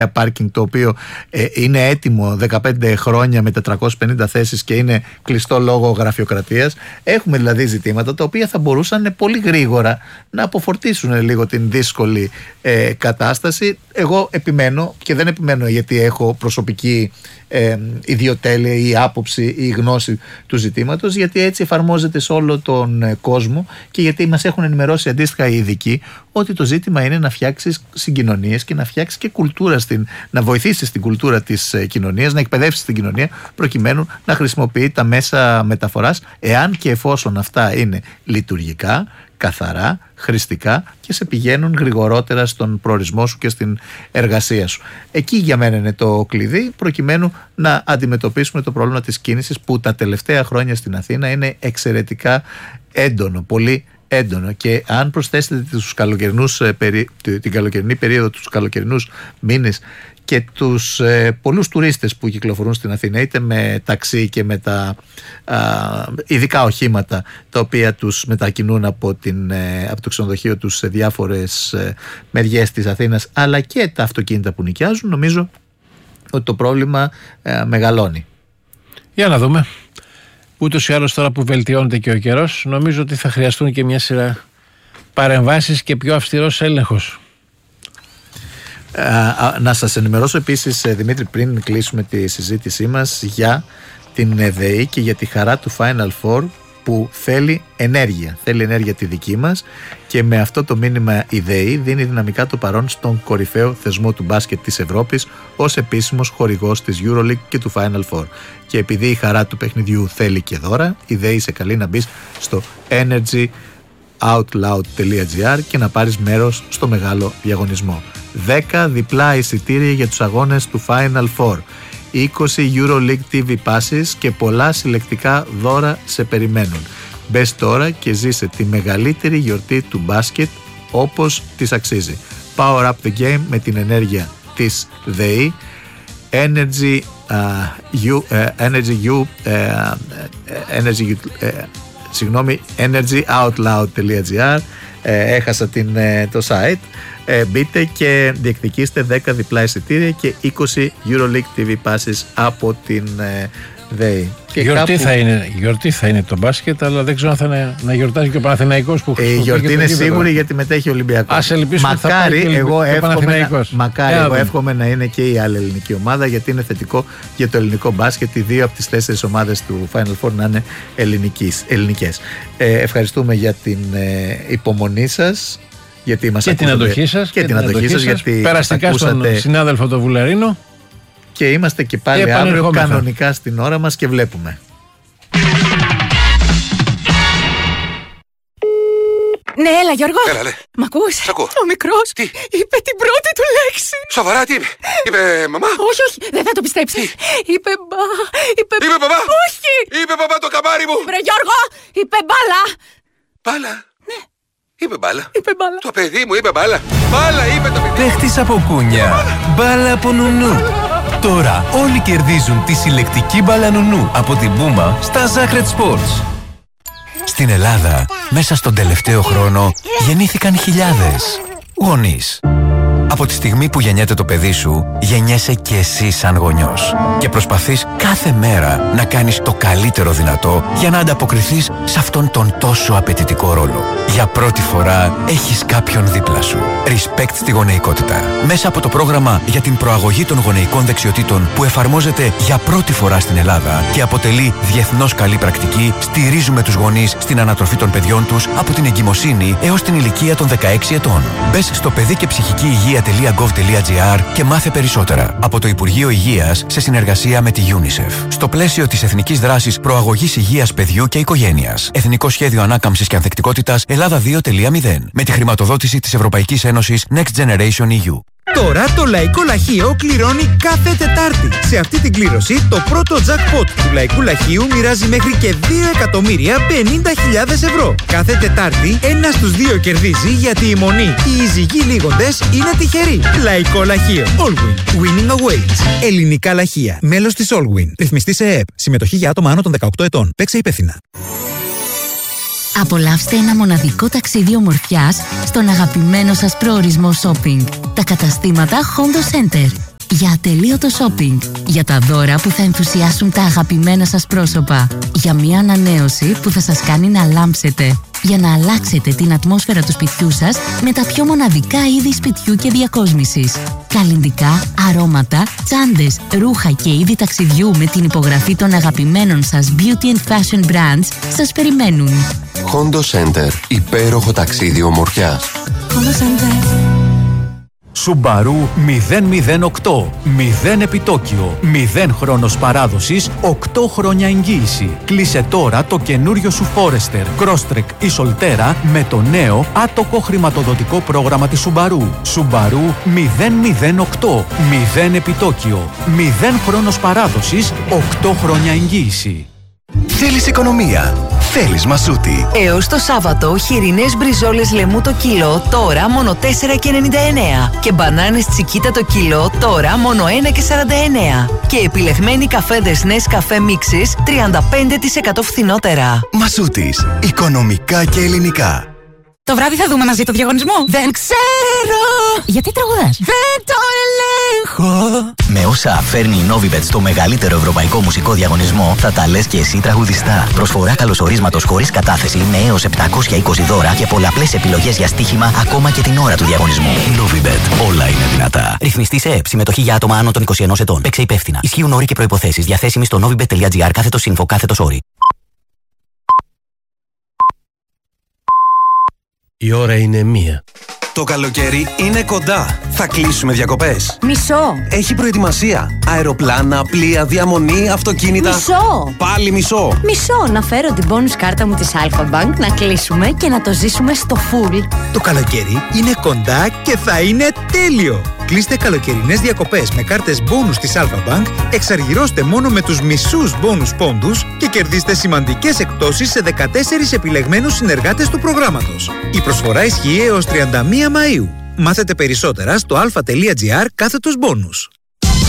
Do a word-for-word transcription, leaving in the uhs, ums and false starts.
πάρκινγκ το οποίο ε, είναι έτοιμο δεκαπέντε χρόνια με τετρακόσιες πενήντα θέσεις και είναι κλειστό λόγω γραφειοκρατίας. Έχουμε δηλαδή ζητήματα τα οποία θα μπορούσαν πολύ γρήγορα να αποφορτήσουν λίγο την δύσκολη ε, κατάσταση. Εγώ επιμένω, και δεν επιμένω γιατί έχω προσωπική ε, ιδιοτέλεια ή άποψη ή γνώση του ζητήματος, γιατί έτσι εφαρμόζεται σε όλο τον ε, κόσμο και γιατί μας έχουν ενημερώσει αντίστοιχα οι ειδικοί ότι το ζήτημα είναι να φτιάξεις συγκοινωνίες και να φτιάξεις και κουλτούρα, στην, να βοηθήσεις την κουλτούρα της ε, κοινωνίας, να εκπαιδεύσεις την κοινωνία προκειμένου να χρησιμοποιεί τα μέσα μεταφοράς, εάν και εφόσον αυτά είναι λειτουργικά, καθαρά, χρηστικά και σε πηγαίνουν γρηγορότερα στον προορισμό σου και στην εργασία σου. Εκεί για μένα είναι το κλειδί, προκειμένου να αντιμετωπίσουμε το πρόβλημα της κίνησης που τα τελευταία χρόνια στην Αθήνα είναι εξαιρετικά έντονο, πολύ έντονο. Και αν προσθέσετε τους καλοκαιρινούς, την καλοκαιρινή περίοδο, τους καλοκαιρινούς μήνες και τους ε, πολλούς τουρίστες που κυκλοφορούν στην Αθήνα, είτε με ταξί και με τα α, ειδικά οχήματα τα οποία τους μετακινούν από, την, ε, από το ξενοδοχείο τους σε διάφορες ε, μεριές της Αθήνας, αλλά και τα αυτοκίνητα που νοικιάζουν, νομίζω ότι το πρόβλημα ε, μεγαλώνει. Για να δούμε. Ούτως ή άλλως τώρα που βελτιώνεται και ο καιρός, νομίζω ότι θα χρειαστούν και μια σειρά παρεμβάσεις και πιο αυστηρός έλεγχος. Uh, να σας ενημερώσω επίσης, Δημήτρη, πριν κλείσουμε τη συζήτησή μας, για την ΔΕΗ και για τη χαρά του Final Four που θέλει ενέργεια. Θέλει ενέργεια τη δική μας, και με αυτό το μήνυμα η ΔΕΗ δίνει δυναμικά το παρόν στον κορυφαίο θεσμό του μπάσκετ της Ευρώπης ως επίσημος χορηγός της EuroLeague και του Final Four. Και επειδή η χαρά του παιχνιδιού θέλει και δώρα, η ΔΕΗ σε καλεί να μπεις στο energy outloud τελεία gr και να πάρεις μέρος στο μεγάλο διαγωνισμό. δέκα διπλά εισιτήρια για τους αγώνες του Final Four, είκοσι EuroLeague τι βι passes και πολλά συλλεκτικά δώρα σε περιμένουν. Μπες τώρα και ζήσε τη μεγαλύτερη γιορτή του μπάσκετ όπως της αξίζει. Power up the game με την ενέργεια της ΔΕΗ. Energy uh, U, uh, Energy U, uh, Energy uh, συγγνώμη, energy outloud τελεία gr. ε, έχασα την, ε, το site. ε, μπείτε και διεκδικήστε δέκα διπλά εισιτήρια και είκοσι EuroLeague τι βι passes από την ε, ΔΕΗ. Γιορτή, κάπου... θα είναι, γιορτή θα είναι το μπάσκετ, αλλά δεν ξέρω αν θα είναι, να γιορτάζει και ο Παναθηναϊκός που η γιορτή είναι σίγουρη, γιατί μετέχει ο Ολυμπιακός. Ας ελπίσουμε ότι θα πάει και εγώ εύχομαι, να, μακάρι yeah, εγώ εύχομαι να είναι και η άλλη ελληνική ομάδα, γιατί είναι θετικό για το ελληνικό μπάσκετ οι δύο από τις τέσσερις ομάδες του Final Four να είναι ελληνικές. Ε, ευχαριστούμε για την ε, υπομονή σας, γιατί μας και την αντοχή σας και, και την αντοχή σας, γιατί περαστικά ακούσατε... στον συνάδελφο τον Βουλαρίνο. Και είμαστε και πάλι και αύριο κανονικά στην ώρα μας και βλέπουμε. Ναι, έλα Γιώργο. Έλα, λέ. Μ' ακούς? Σ' ακούω. Ο μικρός τι? είπε την πρώτη του λέξη. Σοβαρά, τι είπε? Είπε μαμά? Όχι, όχι, δεν θα το πιστέψεις. Είπε μπα, είπε... Είπε μπαμπά? Όχι. Είπε μπαμπά το καμάρι μου. Βρε Γιώργο, είπε μπάλα. Μπάλα? Ναι. Είπε μπάλα. Είπε μπάλα. Το παιδί μου είπε μπάλα. Μπάλα είπε το παιδί. Παίχτης από κούνια. Μπάλα από νουνού. Τώρα όλοι κερδίζουν τη συλλεκτική μπάλα νουνού από την Puma στα Zacred Sports. Στην Ελλάδα, μέσα στον τελευταίο χρόνο, γεννήθηκαν χιλιάδες γονείς. Από τη στιγμή που γεννιέται το παιδί σου, γεννιέσαι και εσύ σαν γονιός. Και προσπαθείς κάθε μέρα να κάνεις το καλύτερο δυνατό για να ανταποκριθείς σε αυτόν τον τόσο απαιτητικό ρόλο. Για πρώτη φορά έχεις κάποιον δίπλα σου. Respect στη γονεϊκότητα. Μέσα από το πρόγραμμα για την προαγωγή των γονεϊκών δεξιοτήτων που εφαρμόζεται για πρώτη φορά στην Ελλάδα και αποτελεί διεθνώς καλή πρακτική, στηρίζουμε τους γονείς στην ανατροφή των παιδιών τους από την εγκυμοσύνη έως την ηλικία των δεκαέξι ετών. Μπες στο παιδί και ψυχική υγεία τελεία γκοβ τελεία τζι άρ και μάθε περισσότερα από το Υπουργείο Υγείας σε συνεργασία με τη UNICEF. Στο πλαίσιο της Εθνικής Δράσης Προαγωγής Υγείας Παιδιού και Οικογένειας. Εθνικό Σχέδιο Ανάκαμψης και Ανθεκτικότητας Ελλάδα δύο τελεία μηδέν. Με τη χρηματοδότηση της Ευρωπαϊκής Ένωσης Next Generation ι γιου. Τώρα το Λαϊκό Λαχείο κληρώνει κάθε Τετάρτη. Σε αυτή την κλήρωση το πρώτο jackpot του Λαϊκού Λαχείου μοιράζει μέχρι και δύο εκατομμύρια πενήντα χιλιάδες ευρώ. Κάθε Τετάρτη ένας στους δύο κερδίζει, γιατί η μονή οι εισηγοί λίγοντες είναι τυχεροί. Λαϊκό Λαχείο. Allwin. Winning awaits. Ελληνικά λαχεία. Μέλος της Allwin. Ρυθμιστή σε ΕΕΠ. Συμμετοχή για άτομα άνω των δεκαοκτώ ετών. Παίξε υπεύθυνα. Απολαύστε ένα μοναδικό ταξίδι ομορφιάς στον αγαπημένο σας προορισμό shopping. Τα καταστήματα Hondo Center. Για ατελείωτο shopping. Για τα δώρα που θα ενθουσιάσουν τα αγαπημένα σας πρόσωπα. Για μια ανανέωση που θα σας κάνει να λάμψετε. Για να αλλάξετε την ατμόσφαιρα του σπιτιού σας με τα πιο μοναδικά είδη σπιτιού και διακόσμησης. Καλλυντικά, αρώματα, τσάντες, ρούχα και είδη ταξιδιού με την υπογραφή των αγαπημένων σας beauty and fashion brands σας περιμένουν. Hondo Center. Υπέροχο ταξίδι ομορφιάς. Hondo Center. Subaru μηδέν μηδέν οκτώ. μηδέν επιτόκιο. μηδέν χρόνος παράδοσης. οκτώ χρόνια εγγύηση. Κλείσε τώρα το καινούριο σου Forester, Crosstrek ή Solterra με το νέο άτοκο χρηματοδοτικό πρόγραμμα της Subaru. Subaru μηδέν μηδέν οκτώ. μηδέν επιτόκιο. μηδέν χρόνος παράδοσης. οκτώ χρόνια εγγύηση. Θέλεις οικονομία. Θέλεις Μασούτη. Έως το Σάββατο, χοιρινές μπριζόλες λεμού το κιλό, τώρα μόνο τέσσερα και ενενήντα εννέα. Και μπανάνες τσικίτα το κιλό, τώρα μόνο ένα και σαράντα εννέα. Και επιλεγμένοι καφέδες Nescafé Mixes, τριάντα πέντε τοις εκατό φθηνότερα. Μασούτης. Οικονομικά και ελληνικά. Το βράδυ θα δούμε μαζί το διαγωνισμό. Δεν ξέρω. Γιατί τραγουδάς? Δεν το ελέγχω. Με όσα φέρνει η Novibet στο μεγαλύτερο ευρωπαϊκό μουσικό διαγωνισμό, θα τα λες και εσύ τραγουδιστά. Προσφορά καλωσορίσματος χωρίς κατάθεση με έως επτακόσια είκοσι δώρα και πολλαπλές επιλογές για στοίχημα ακόμα και την ώρα του διαγωνισμού. Novibet. Όλα είναι δυνατά. Ρυθμιστή σε ΕΕΠ. Συμμετοχή για άτομα άνω των είκοσι ενός ετών. Παίξε υπεύθυνα. Ισχύουν όροι και προϋποθέσεις. Διαθέσιμοι στο novibet.gr κάθετος info κάθετος όροι. Η ώρα είναι μία. Το καλοκαίρι είναι κοντά. Θα κλείσουμε διακοπές. Μισό. Έχει προετοιμασία. Αεροπλάνα, πλοία, διαμονή, αυτοκίνητα. Μισό. Πάλι μισό. Μισό. Να φέρω την bonus κάρτα μου της Alpha Bank, να κλείσουμε και να το ζήσουμε στο full. Το καλοκαίρι είναι κοντά και θα είναι τέλειο. Κλείστε καλοκαιρινές διακοπές με κάρτες bonus της Alpha Bank, εξαργυρώστε μόνο με τους μισούς bonus πόντους και κερδίστε σημαντικές εκπτώσεις σε δεκατέσσερις επιλεγμένους συνεργάτες του προγράμματος. Η προσφορά ισχύει έως τριάντα μία Μαΐου. Μάθετε περισσότερα στο alpha.gr κάθετος bonus.